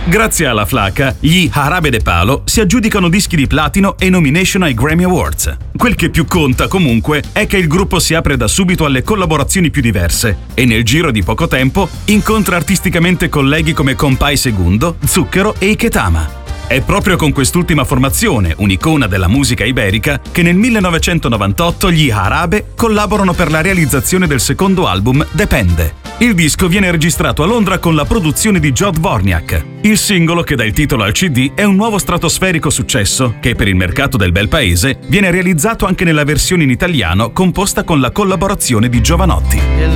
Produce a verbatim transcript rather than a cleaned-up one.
Grazie alla flaca, gli Jarabe de Palo si aggiudicano dischi di platino e nomination ai Grammy Awards. Quel che più conta, comunque, è che il gruppo si apre da subito alle collaborazioni più diverse e nel giro di poco tempo incontra artisticamente colleghi come Compay Segundo, Zucchero e Iketama. È proprio con quest'ultima formazione, un'icona della musica iberica, che nel millenovecentonovantotto gli Jarabe collaborano per la realizzazione del secondo album Depende. Il disco viene registrato a Londra con la produzione di Jod Vorniak. Il singolo che dà il titolo al C D è un nuovo stratosferico successo che per il mercato del bel paese viene realizzato anche nella versione in italiano composta con la collaborazione di Jovanotti.